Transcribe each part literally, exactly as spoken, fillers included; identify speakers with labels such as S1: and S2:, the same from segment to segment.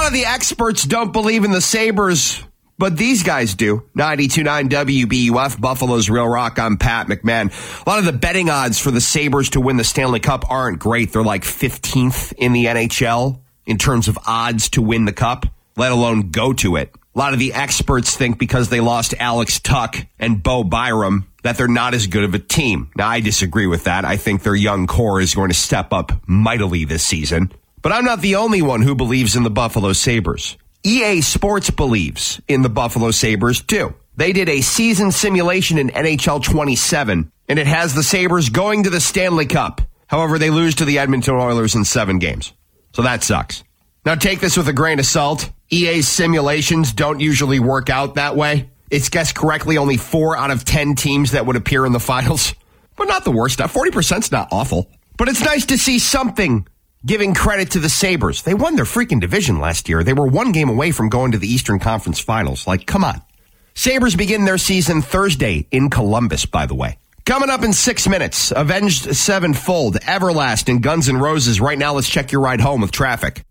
S1: of the experts don't believe in the Sabres, but these guys do. ninety-two point nine W B U F, Buffalo's Real Rock. I'm Pat McMahon. A lot of the betting odds for the Sabres to win the Stanley Cup aren't great. They're like fifteenth in the N H L in terms of odds to win the Cup, let alone go to it. A lot of the experts think because they lost Alex Tuck and Bo Byram that they're not as good of a team. Now, I disagree with that. I think their young core is going to step up mightily this season. But I'm not the only one who believes in the Buffalo Sabres. E A Sports believes in the Buffalo Sabres, too. They did a season simulation in N H L twenty-seven, and it has the Sabres going to the Stanley Cup. However, they lose to the Edmonton Oilers in seven games. So that sucks. Now, take this with a grain of salt. E A's simulations don't usually work out that way. It's guessed correctly only four out of ten teams that would appear in the finals. But not the worst. forty percent's not awful. But it's nice to see something giving credit to the Sabres. They won their freaking division last year. They were one game away from going to the Eastern Conference Finals. Like, come on. Sabres begin their season Thursday in Columbus, by the way. Coming up in six minutes, Avenged Sevenfold, Everlast, and Guns N' Roses. Right now, let's check your ride home with traffic.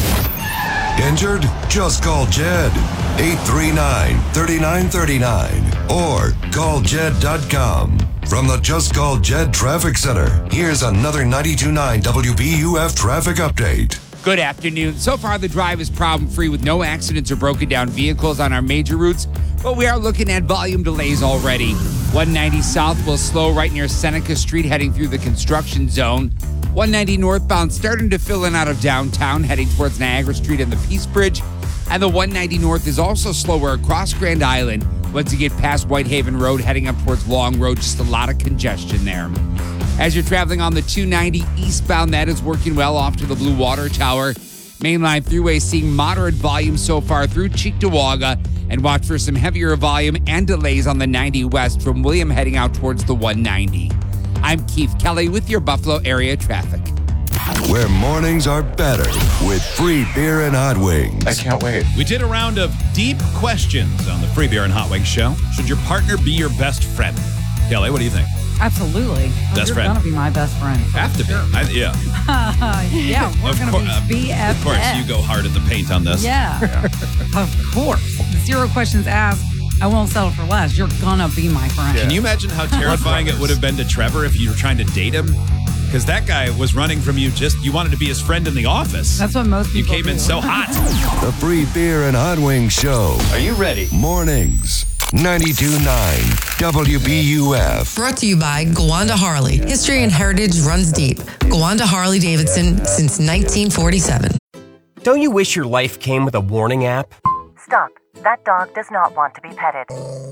S2: Injured? Just call Jed. eight three nine, three nine three nine or call jed dot com. From the Just Call Jed Traffic Center, here's another ninety-two point nine W B U F traffic update.
S3: Good afternoon. So far, the drive is problem-free with no accidents or broken down vehicles on our major routes, but we are looking at volume delays already. one ninety South will slow right near Seneca Street heading through the construction zone. one ninety northbound starting to fill in out of downtown heading towards Niagara Street and the Peace Bridge. And the one ninety North is also slower across Grand Island once you get past Whitehaven Road heading up towards Long Road. Just a lot of congestion there. As you're traveling on the two ninety eastbound, that is working well off to the Blue Water Tower. Mainline Thruway seeing moderate volume so far through Cheektowaga, and watch for some heavier volume and delays on the ninety west from William heading out towards the one ninety. I'm Keith Kelly with your Buffalo area traffic.
S2: Where mornings are better with free beer and hot wings.
S4: I can't wait.
S5: We did a round of deep questions on the Free Beer and Hot Wings show. Should your partner be your best friend? Kelly, what do you think?
S6: Absolutely.
S5: Best
S6: You're
S5: friend.
S6: going to be my best friend.
S5: Have to be. I, yeah.
S6: yeah, we're
S5: Of
S6: going
S5: cour-
S6: to
S5: uh,
S6: be B F F.
S5: Of course, you go hard at the paint on this.
S6: Yeah, of course. Zero questions asked. I won't settle for less. You're going to be my friend.
S5: Can you imagine how terrifying it would have been to Trevor if you were trying to date him? Because that guy was running from you just, you wanted to be his friend in the office.
S6: That's what most people
S5: You came
S6: do.
S5: in so hot.
S2: The Free Beer and Hot Wings show.
S4: Are you ready?
S2: Mornings. ninety-two point nine W B U F.
S7: Brought to you by Gowanda Harley. History and heritage runs deep. Gowanda Harley Davidson since nineteen forty-seven.
S8: Don't you wish your life came with a warning app?
S9: Stop. That dog does not want to be petted.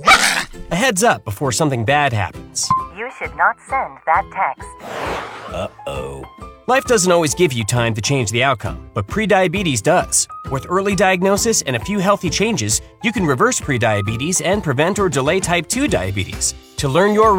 S8: A heads up before something bad happens.
S9: You should not send that text.
S8: Uh-oh. Life doesn't always give you time to change the outcome, but prediabetes does. With early diagnosis and a few healthy changes, you can reverse prediabetes and prevent or delay type two diabetes. To learn your